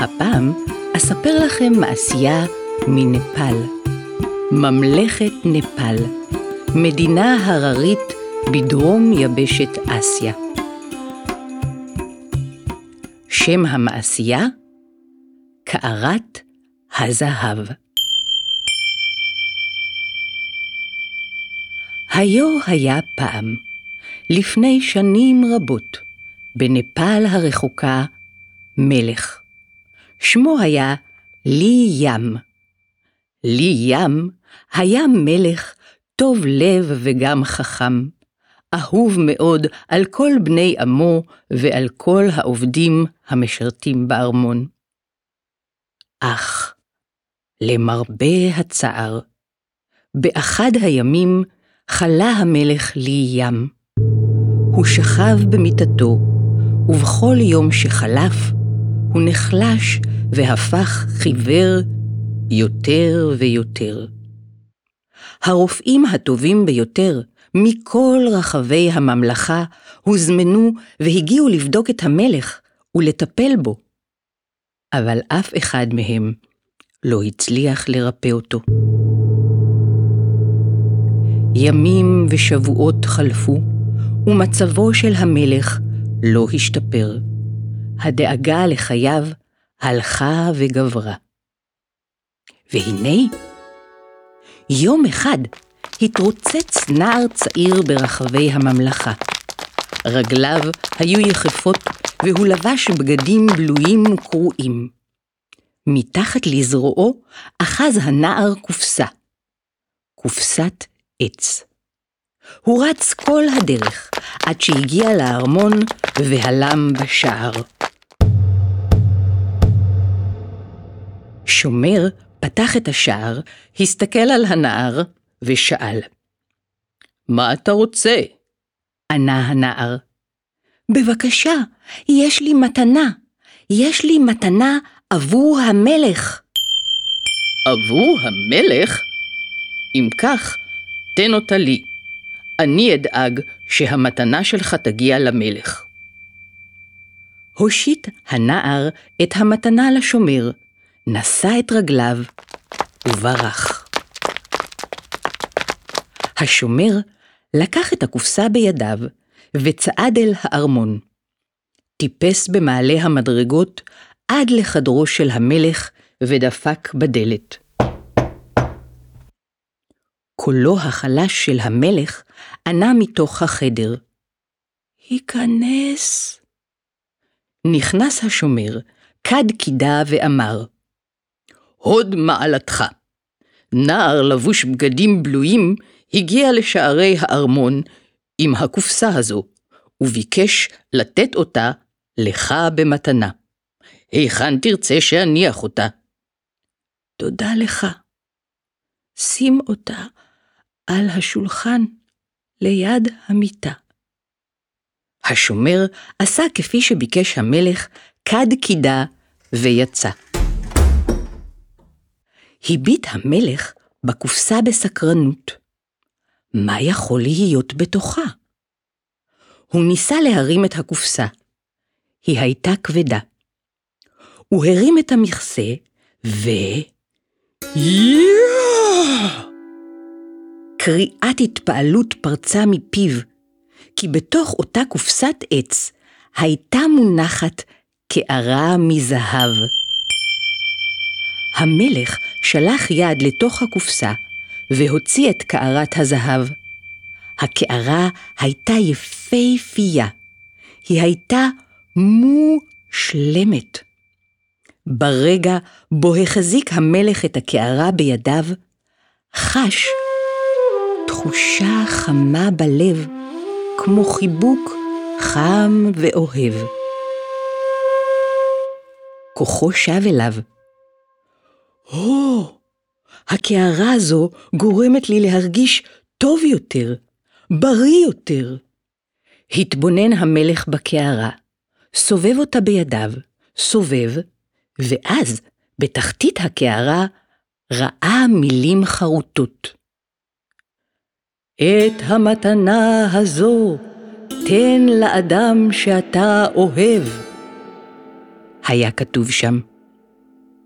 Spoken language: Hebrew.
הפעם אספר לכם מעשייה מנפאל. ממלכת נפאל, מדינה הררית בדרום יבשת אסיה. שם המעשייה, קערת הזהב. היה פעם, לפני שנים רבות, בנפאל הרחוקה, מלך. שמו היה לי ים. לי ים היה מלך טוב לב וגם חכם, אהוב מאוד על כל בני עמו ועל כל העובדים המשרתים בארמון. אך למרבה הצער, באחד הימים חלה המלך לי ים. הוא שכב במיטתו, ובכל יום שחלף הוא נחלש והפך חיוור יותר ויותר. הרופאים הטובים ביותר מכל רחבי הממלכה הוזמנו והגיעו לבדוק את המלך ולטפל בו. אבל אף אחד מהם לא הצליח לרפא אותו. ימים ושבועות חלפו, ומצבו של המלך לא השתפר. הדאגה לחייו הלכה וגברה. והנה, יום אחד התרוצץ נער צעיר ברחבי הממלכה. רגליו היו יחפות והוא לבש בגדים בלויים וקרועים. מתחת לזרועו אחז הנער קופסה. קופסת עץ. הוא רץ כל הדרך עד שהגיע לארמון והלם בשער. שומר פתח את השער, הסתכל על הנער ושאל. מה אתה רוצה? ענה הנער. בבקשה, יש לי מתנה. יש לי מתנה עבור המלך. עבור המלך? אם כך, תן אותה לי. אני אדאג שהמתנה שלך תגיע למלך. הושיט הנער את המתנה לשומר, נשא את רגליו וברח. השומר לקח את הקופסה בידיו וצעד אל הארמון. טיפס במעלה המדרגות עד לחדרו של המלך ודפק בדלת. קולו החלש של המלך ענה מתוך החדר. היכנס. נכנס השומר, קד קידה ואמר. הוד מעלתך. נער לבוש בגדים בלויים הגיע לשערי הארמון עם הקופסה הזו, וביקש לתת אותה לך במתנה. היכן תרצה שאניח אותה? תודה לך. שים אותה על השולחן ליד המיטה. השומר עשה כפי שביקש המלך, קד קידה ויצא. הביט המלך בקופסה בסקרנות. מה יכול להיות בתוכה? הוא ניסה להרים את הקופסה. היא הייתה כבדה. הוא הרים את המכסה קריאת התפעלות פרצה מפיו, כי בתוך אותה קופסת עץ הייתה מונחת קערה מזהב. המלך שלח יד לתוך הקופסה והוציא את קערת הזהב. הקערה הייתה יפהפייה. היא הייתה מושלמת. ברגע בו החזיק המלך את הקערה בידיו, חש תחושה חמה בלב, כמו חיבוק חם ואוהב. כוחו שב אליו. הקערה הזו גורמת לי להרגיש טוב יותר, בריא יותר. התבונן המלך בקערה, סובב אותה בידיו, סובב, ואז בתחתית הקערה ראה מילים חרוטות. את המתנה הזו תן לאדם שאתה אוהב. היה כתוב שם.